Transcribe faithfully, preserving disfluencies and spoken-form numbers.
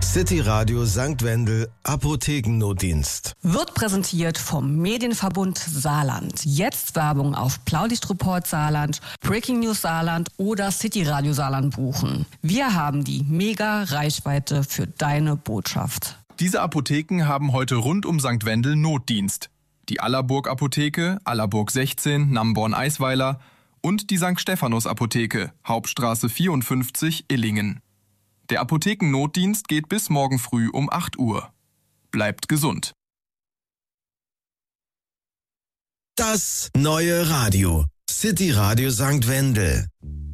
City Radio Sankt Wendel Apothekennotdienst. Wird präsentiert vom Medienverbund Saarland. Jetzt Werbung auf Blaulichtreport Saarland, Breaking News Saarland oder City Radio Saarland buchen. Wir haben die Mega-Reichweite für deine Botschaft. Diese Apotheken haben heute rund um Sankt Wendel Notdienst. Die Allerburg Apotheke, Allerburg sechzehn, Namborn-Eisweiler und die Sankt Stephanus Apotheke, Hauptstraße vierundfünfzig, Illingen. Der Apothekennotdienst geht bis morgen früh um acht Uhr. Bleibt gesund. Das neue Radio. City Radio Sankt Wendel.